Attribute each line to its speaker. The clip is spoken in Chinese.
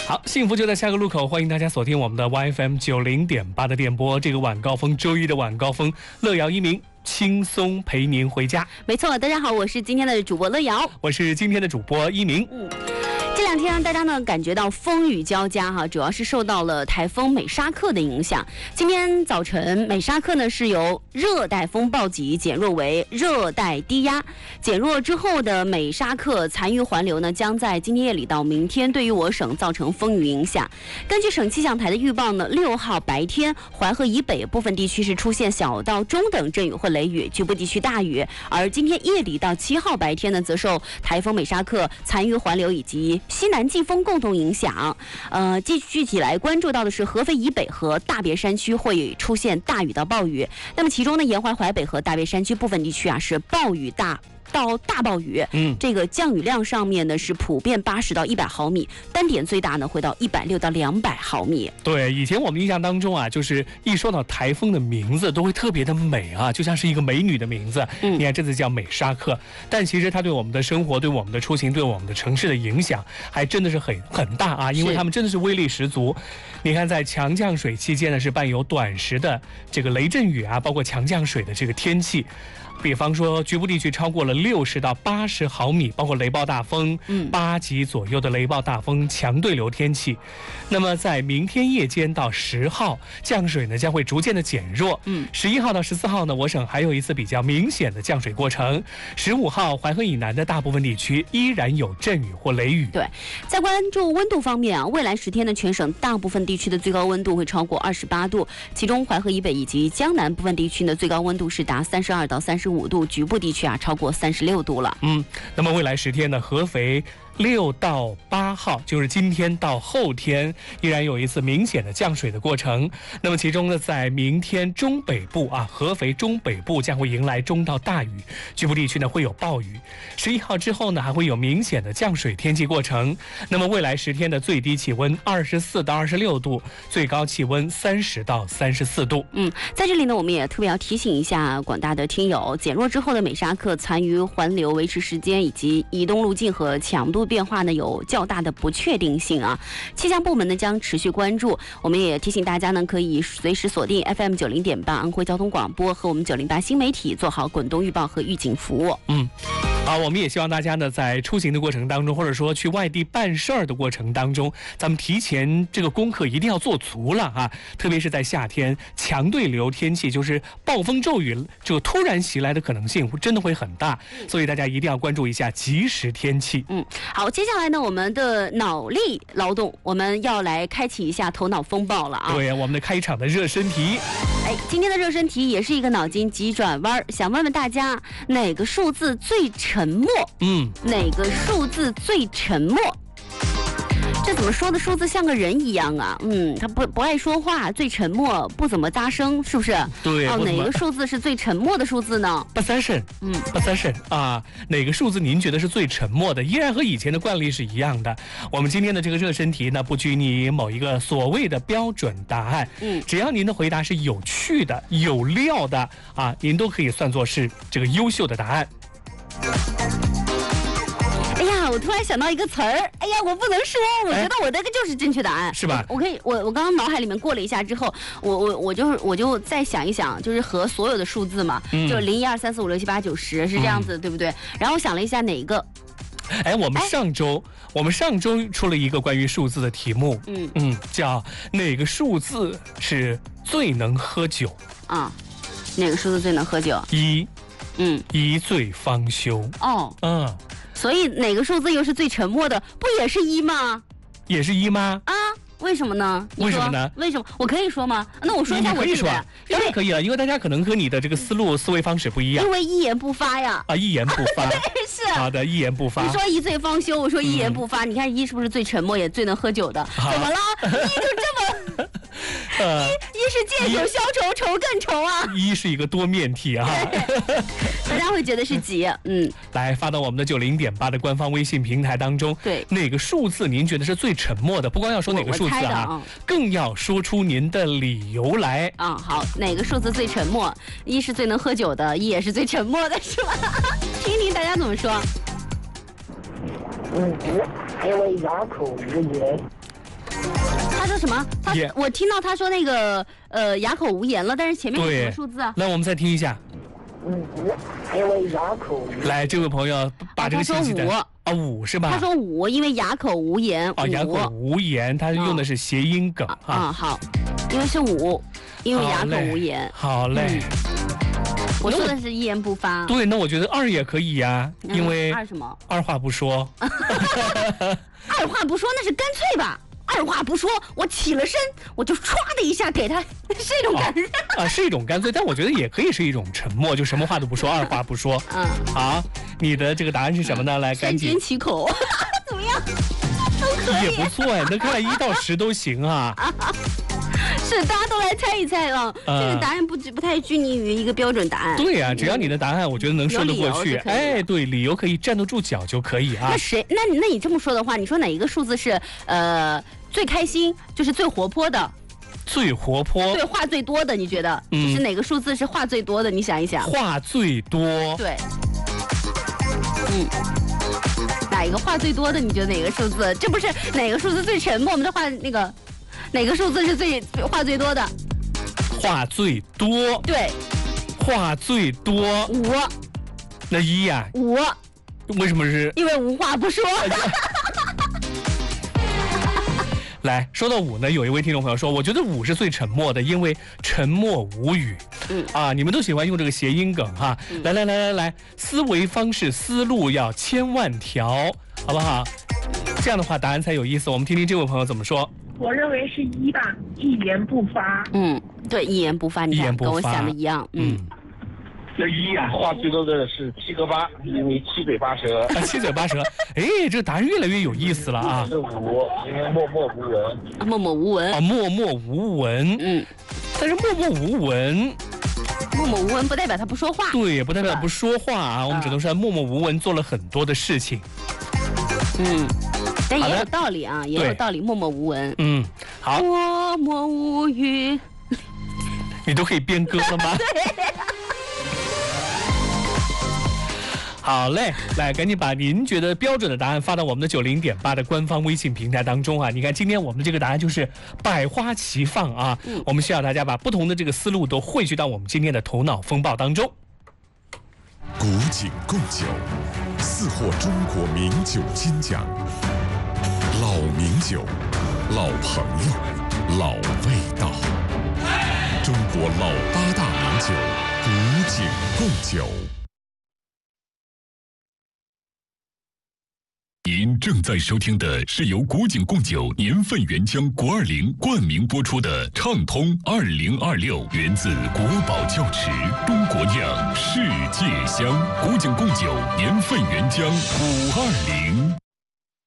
Speaker 1: 好，幸福就在下个路口，欢迎大家锁定我们的 YFM90.8的电波。这个晚高峰，周一的晚高峰，乐瑶一鸣轻松陪您回家。
Speaker 2: 没错，大家好，我是今天的主播乐瑶，
Speaker 1: 我是今天的主播一鸣。
Speaker 2: 这两天大家呢感觉到风雨交加哈，主要是受到了台风美沙克的影响。今天早晨，美沙克呢是由热带风暴级减弱为热带低压，减弱之后的美沙克残余环流呢，将在今天夜里到明天对于我省造成风雨影响。根据省气象台的预报呢，6号白天淮河以北部分地区是出现小到中等阵雨或雷雨，局部地区大雨。而今天夜里到7号白天呢，则受台风美沙克残余环流以及西南季风共同影响，具体来关注到的是合肥以北和大别山区会出现大雨到暴雨。那么其中呢，沿淮淮北和大别山区部分地区啊是暴雨到大暴雨，这个降雨量上面呢是普遍80到100毫米，单点最大呢会到160到200毫米。
Speaker 1: 对，以前我们印象当中啊，就是一说到台风的名字都会特别的美啊，就像是一个美女的名字。你看这次叫美沙克，但其实它对我们的生活、对我们的出行、对我们的城市的影响还真的是很大啊，因为他们真的是威力十足。你看在强降水期间呢，是伴有短时的这个雷阵雨啊，包括强降水的这个天气。比方说局部地区超过了60到80毫米，包括雷暴大风，8级左右的雷暴大风，强对流天气。那么在明天夜间到10号，降水呢将会逐渐的减弱。11号到14号呢，我省还有一次比较明显的降水过程。15号淮河以南的大部分地区依然有阵雨或雷雨。
Speaker 2: 对，在关注温度方面啊，未来10天呢，全省大部分地区的最高温度会超过28度，其中淮河以北以及江南部分地区呢，最高温度是达32到35度，局部地区啊超过36度了。
Speaker 1: 那么未来10天呢，合肥6到8号，就是今天到后天，依然有一次明显的降水的过程。那么其中呢，在明天中北部啊，合肥中北部将会迎来中到大雨，局部地区呢会有暴雨。11号之后呢，还会有明显的降水天气过程。那么未来10天的最低气温24到26度，最高气温30到34度。
Speaker 2: 在这里呢，我们也特别要提醒一下广大的听友，减弱之后的美沙克残余环流维持时间以及移动路径和强度变化呢有较大的不确定性啊，气象部门呢将持续关注。我们也提醒大家呢，可以随时锁定 FM90.8安徽交通广播和我们908新媒体，做好滚动预报和预警服务。
Speaker 1: 我们也希望大家呢，在出行的过程当中，或者说去外地办事儿的过程当中，咱们提前这个功课一定要做足了啊！特别是在夏天，强对流天气，就是暴风骤雨这个突然袭来的可能性真的会很大，所以大家一定要关注一下即时天气。
Speaker 2: 好，接下来呢，我们的脑力劳动，我们要来开启一下头脑风暴了啊！
Speaker 1: 对，我们的开场的热身题。
Speaker 2: 今天的热身题也是一个脑筋急转弯，想问问大家，哪个数字最沉默？哪个数字最沉默？这怎么说的？数字像个人一样啊，他不爱说话，最沉默，不怎么扎声，是不是？
Speaker 1: 对。
Speaker 2: 哪个数字是最沉默的数字呢？
Speaker 1: 不三声。不三声啊！哪个数字您觉得是最沉默的？依然和以前的惯例是一样的。我们今天的这个热身题呢，不拘泥某一个所谓的标准答案，只要您的回答是有趣的、有料的啊，您都可以算作是这个优秀的答案。
Speaker 2: 我突然想到一个词儿，我不能说，我觉得我这个就是正确答案，
Speaker 1: 是吧？
Speaker 2: 我刚刚脑海里面过了一下之后，我就再想一想，就是和所有的数字嘛，就0、1、2、3、4、5、6、7、8、9、10是这样子，对不对？然后我想了一下哪一个。我们上周出了一个关于数字的题目，叫哪个数字是最能喝酒啊？哪个数字最能喝酒？
Speaker 1: 一醉方休。
Speaker 2: 所以哪个数字又是最沉默的？不也是1吗？
Speaker 1: 也是1吗？
Speaker 2: 为什么呢？
Speaker 1: 为什么呢？
Speaker 2: 为什么？我可以说吗？那我说一下我自己的。
Speaker 1: 当然可以了，因为大家可能和你的这个思维方式不一样。
Speaker 2: 因为一言不发呀。
Speaker 1: 一言不发。
Speaker 2: 是。
Speaker 1: 好的，一言不发。
Speaker 2: 你说一醉方休，我说一言不发。你看1是不是最沉默也最能喝酒的？怎么了？1就这么。一是借酒消愁，愁更愁啊。
Speaker 1: 1是一个多面体啊。
Speaker 2: 大家会觉得是几？
Speaker 1: 来发到我们的90.8的官方微信平台当中。
Speaker 2: 对。
Speaker 1: 哪个数字您觉得是最沉默的？不光要说哪个数字啊，更要说出您的理由来。
Speaker 2: 好，哪个数字最沉默？1是最能喝酒的，1也是最沉默的，是吧？听听大家怎么说。
Speaker 3: 5因为哑口无言。
Speaker 2: 他说什么？我听到他说那个哑口无言了，但是前面是什么数字啊？
Speaker 1: 来，我们再听一下。
Speaker 3: 5，因为哑口无言。
Speaker 1: 来，这位朋友把这个信息的5是吧？
Speaker 2: 他说5，因为哑口无言。
Speaker 1: 哑口无言，他用的是谐音梗
Speaker 2: 好，因为是5，因为哑口无言。
Speaker 1: 好嘞。
Speaker 2: 我说的是一言不发。
Speaker 1: 对，那我觉得2也可以呀，因为
Speaker 2: 2什么？
Speaker 1: 二话不说。
Speaker 2: 二话不说那是干脆吧？二话不说，我起了身，我就唰的一下给他，是一种干脆
Speaker 1: 是一种干脆，但我觉得也可以是一种沉默，就什么话都不说，二话不说。好，你的这个答案是什么呢？来，赶紧。
Speaker 2: 山间其口，怎么样？都可以。
Speaker 1: 也不错哎，那看来1到10都行啊。
Speaker 2: 是，大家都来猜一猜啊。这个答案不太拘泥于一个标准答案。
Speaker 1: 对呀，只要你的答案，我觉得能说得过去。哎，对，理由可以站得住脚就可以啊。
Speaker 2: 那你这么说的话，你说哪一个数字是最开心，就是最活泼的？
Speaker 1: 最活泼。
Speaker 2: 对，话最多的，你觉得？就是哪个数字是话最多的？你想一想。
Speaker 1: 话最多。
Speaker 2: 对。哪一个话最多的？你觉得哪个数字？这不是哪个数字最沉默？我们的话那个。哪个数字是话最多的？
Speaker 1: 话最多。
Speaker 2: 对，
Speaker 1: 话最多。
Speaker 2: 5。
Speaker 1: 那1呀
Speaker 2: ？5。
Speaker 1: 为什么是？
Speaker 2: 因为无话不说。
Speaker 1: 来说到5呢，有一位听众朋友说，我觉得5是最沉默的，因为沉默无语。你们都喜欢用这个谐音梗哈。来，思维方式思路要千万条，好不好？这样的话答案才有意思。我们听听这位朋友怎么说。
Speaker 3: 我认为是1吧，一言不发。
Speaker 2: 对，一言不发，你看跟我想的一样。
Speaker 4: 这1呀，话最多的是7和8，因为七嘴八舌。
Speaker 1: 七嘴八舌，哎，这个答案越来越有意思了啊。
Speaker 4: 是5，因为默默无闻。
Speaker 2: 默默无闻。
Speaker 1: 默默无闻。但是默默无闻
Speaker 2: 不代表他不说话。
Speaker 1: 对，也不代表不说话啊。我们只能说默默无闻做了很多的事情。
Speaker 2: 但也有道理啊，也有道理，默默无闻。
Speaker 1: 好。
Speaker 2: 默默无语。
Speaker 1: 你都可以编歌了吗？好嘞，来，赶紧把您觉得标准的答案发到我们的90.8的官方微信平台当中啊！你看，今天我们的这个答案就是百花齐放啊！我们需要大家把不同的这个思路都汇聚到我们今天的头脑风暴当中。
Speaker 5: 古井贡酒，4获中国名酒金奖。老名酒，老朋友，老味道。中国老8大名酒，古井贡酒。您正在收听的是由古井贡酒年份原浆国20冠名播出的畅通2026，源自国宝窖池，中国酿，世界香。古井贡酒年份原浆520。